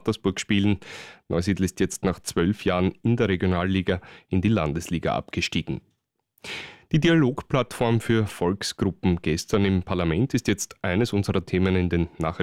Mattersburg spielen. Neusiedl ist jetzt nach 12 Jahren in der Regionalliga in die Landesliga abgestiegen. Die Dialogplattform für Volksgruppen gestern im Parlament ist jetzt eines unserer Themen in den Nachrichten